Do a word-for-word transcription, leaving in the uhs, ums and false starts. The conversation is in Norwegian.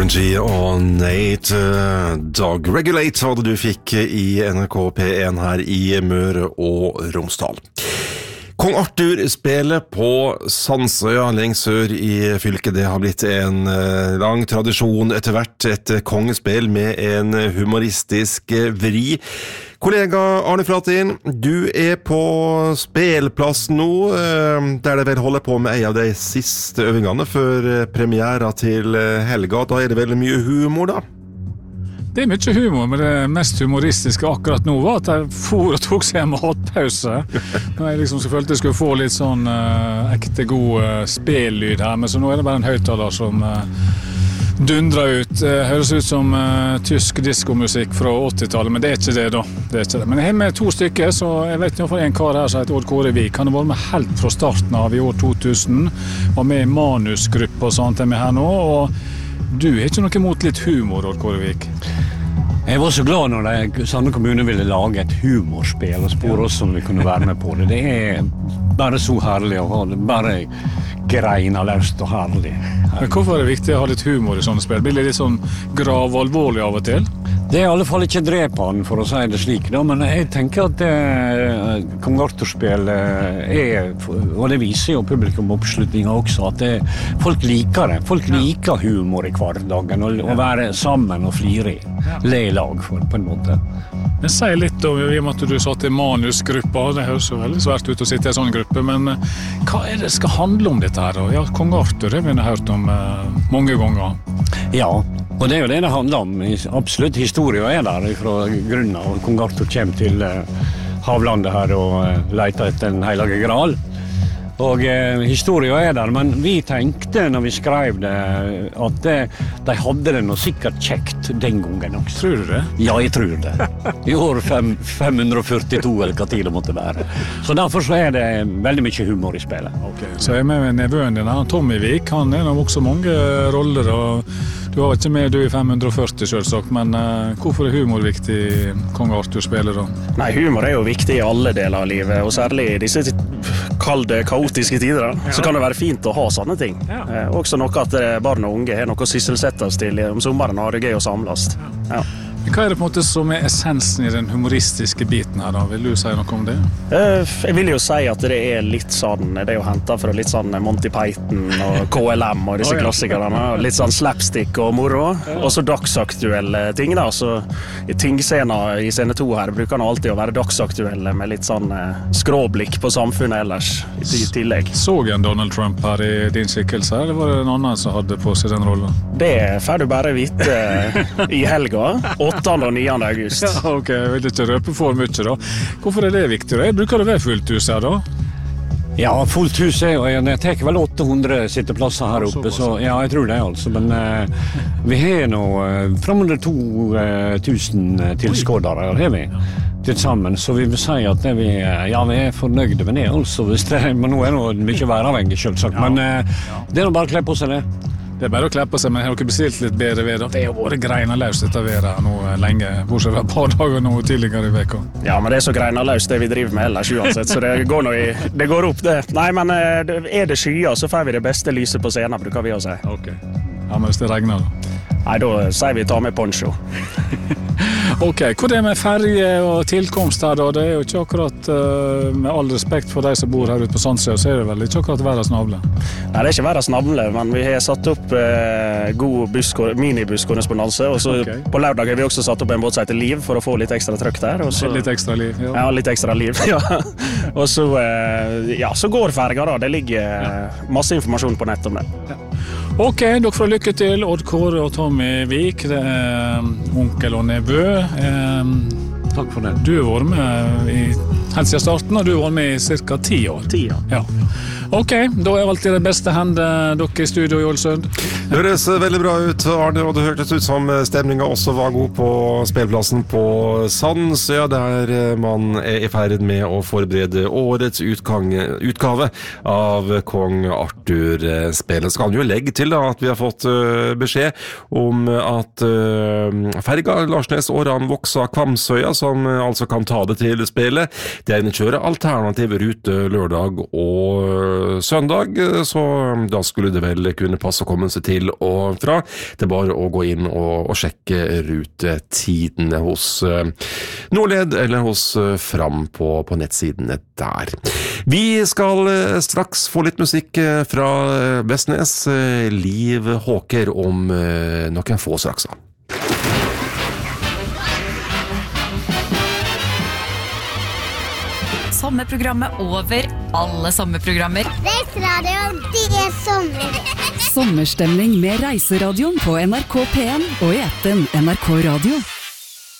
Benji og Nate Dog Regulate var det du fikk i N R K P en her i Møre og Romsdal. Kong Arthur spiller på Sandsøya, lengst sør i fylket. Det har blitt en lang tradisjon etter hvert, et kongespill med en humoristisk vri. Kollega Arne Flatin, du er på spelplass nå, der det vel holder på med en av de siste øvingene før premiera til helga. Da er det veldig mye humor da? Det er mye humor, men det mest humoristiske akkurat nå var at jeg for og tok seg en matpause. Når jeg liksom følte jeg skulle få litt sånn uh, ekte god uh, spillyd her, men så nå er det bare en høyttaler som uh, dundrer ut. Det høres ut som uh, tysk diskomusikk fra åttitallet, men det er ikke det da. Det er ikke det. Men jeg har med to stykker, så jeg vet ikke for en kar her som heter Odd Kåre Vik. Han har vært med helt fra starten av i år to tusen, var med i manusgruppe og sånt er med her nå, og du har ikke noe mot litt humor, Odd Kåre Vik? Jeg var så glad når de, Sande kommune ville lage et humorspill og spore oss som vi kunne være med på det. Det er bare så herlig å ha det, bare greina løst og herlig. Men hvorfor er det viktig å ha litt humor i sånne spill? Blir det litt sånn gravalvorlig av og til? Det er i alle fall ikke drepan, for å si det slik, da, men jeg tenker at det, Kong Arthur-spill er, og det viser jo publikum oppslutningen også, at det, folk liker det. Folk liker humor i hverdagen, og, og være sammen og flire i. Le i lag, for, på en måte. Men si litt om, i og med at du satt i manusgruppa, det høres jo veldig svært ut å sitte i en sånn gruppe, men hva er det skal handle om dette her? Ja, Kong Arthur, det har vi hørt om uh, mange ganger. Ja, og det er jo det det handler om. Absolutt, historien er der fra grunnen av Kong Arthur kommer til uh, havlandet her og uh, leter etter en heilige gral. Og eh, historien er der, men vi tenkte når vi skrev det at det, de hadde det noe sikkert kjekt den gangen også. Tror du det? Ja, jeg tror det. I år fem, fem hundre førtito eller hva tid det måtte være. Så derfor så er det veldig mye humor i spillet. Okay. Så jeg er med nevøen din, Tommy Vik, han er nok også mange roller, og du var ikke med du i fem hundre førti selvsagt, men uh, hvorfor er humor viktig i Kong Arthur-spillet da? Nei, humor er jo viktig i alle deler av livet, og særlig i disse kalde, kaotiske tider, ja. Så kan det være fint å ha sånne ting. Ja. Eh, også noe at barn og unge har noe å sysselsettes til om sommeren, og har det gøy å samles. Ja. Hva er det på en måte som er essensen i den humoristiske biten her da? Vil du si noe om det? Uh, jeg vil jo si at det er litt sånn, det er jo hentet fra litt sånn Monty Python og K L M og disse oh, ja. Klassikerne, litt sånn slapstick og moro, ja. Og så dagsaktuelle ting da, så i tingscener i scene to her bruker han alltid å være dagsaktuelle med litt sånn uh, skråblikk på samfunnet ellers i tillegg. Så en Donald Trump her i din skikkelse, eller var det en annen som hadde på seg den rollen? Det får du bare vite uh, i helga, åttende og niende august. Ja, ok, jeg vil ikke røpe for mye da. Hvorfor er det viktig da? Bruker det være fullt hus her da? Ja, fullt hus er jo, jeg tar vel åtte hundre sitteplasser her oppe, så ja, jeg tror det altså, men uh, vi har nå uh, fremover to tusen tilskådere, har vi til sammen, så vi vil si at det vi, ja, vi er fornøyde med det, altså, hvis det, men nå er det mye væravhengig selvsagt, men uh, det er nå bare å kle på seg det. Det er bare å kle på seg, men har dere bestilt litt bedre ved da? Det har vært greina løst dette været nå lenge, bortsett fra et par dager nå tidligere i veka. Ja, men det er så greina løst det vi driver med ellers uansett, så det går, nå i, det går opp det. Nei, men er det skyer, så får vi det beste lyset på scenen, bruker vi å si. Ok. Ja, men hvis det regner da? Nei, da sier vi ta med poncho. Ok, hva er det med ferje og tilkomst her da? Det er jo ikke akkurat, uh, med all respekt for de som bor her ute på Sandsøya, så er det vel ikke akkurat verdens navle? Nei, det er ikke verdens navle, men vi har satt opp uh, god minibuskorrespondanse, og så okay. På lørdag har vi også satt opp en båt som heter Liv, for å få litt ekstra trøkk der. Og så, litt ekstra liv, ja. Ja, litt ekstra liv, ja. Og så, uh, ja, så går ferga da, det ligger uh, masse informasjon på nett om det. Ja. Ok, dere får lykke til, Odd Kåre og Tommy Vik, det er onkel og nevø. Eh, Takk for det. Du har vært med i helt siden starten, og du har vært med i cirka ti år. Ti, ja. Ja. Ok, da er alltid det beste hende dere i studio i Ålesund. Det høres veldig bra ut, Arne, og det hørtes ut som stemningen også var god på spillplassen på Sandsøya, der man er i ferd med å forberede årets utgang, utgave av Kong Arthur-spillet. Så kan vi jo legge til da, at vi har fått uh, beskjed om at uh, ferga Larsnes Åran Voksa Kvamsøya, som uh, altså kan ta det til spillet, det er en kjøre alternativ rute lørdag og søndag, så da skulle det vel kunne passe å komme seg til til og fra. Det er bare å gå inn og, og sjekke rutetidene hos uh, Nordled eller hos uh, Fram på, på nettsidene der. Vi skal uh, straks få litt musikk uh, fra Vestnes. Uh, Liv Håker om uh, noen få straks. Sommerprogrammet over alle sommerprogrammer. Reiseradioen, det er sommer. Sommerstemning med Reiseradioen på N R K P en og i appen N R K Radio.